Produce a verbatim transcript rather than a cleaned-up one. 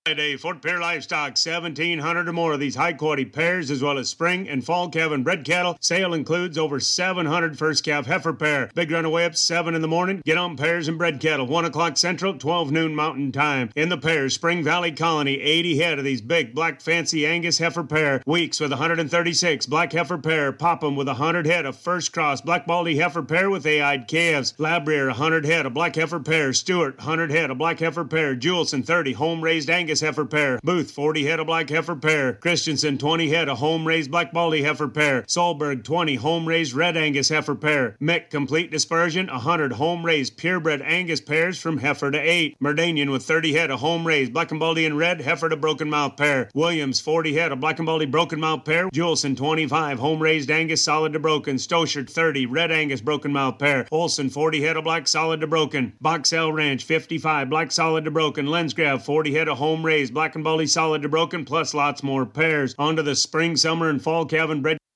Friday, Fort Pierre Livestock, seventeen hundred or more of these high-quality pairs, as well as spring and fall calf and bred cattle. Sale includes over seven hundred first calf heifer pair. Big runaway up seven in the morning. Get on pairs and bred cattle. one o'clock Central, twelve noon Mountain Time. In the pairs, Spring Valley Colony, eighty head of these big black fancy Angus heifer pair. Weeks with one hundred thirty-six black heifer pair. Popham with one hundred head of first cross black baldy heifer pair with A-eyed calves. Labreer, one hundred head of black heifer pair. Stewart, one hundred head of black heifer pair. Jewelson, thirty home-raised Angus heifer pair. Booth, forty head of black heifer pair. Christensen, twenty head of home-raised black baldy heifer pair. Solberg, twenty home-raised red Angus heifer pair. Mick, complete dispersion, one hundred home-raised purebred Angus pairs from heifer to eight. Merdanian with thirty head of home-raised black and baldy and red heifer to broken mouth pair. Williams, forty head of black and baldy broken mouth pair. Jewelson, twenty-five home-raised Angus solid to broken. Stoshert, thirty red Angus broken mouth pair. Olson, forty head of black solid to broken. Boxell Ranch, fifty-five black solid to broken. Lensgrave, forty head of home raised black and baldy solid to broken, plus lots more pairs. On to the spring, summer, and fall calf and bred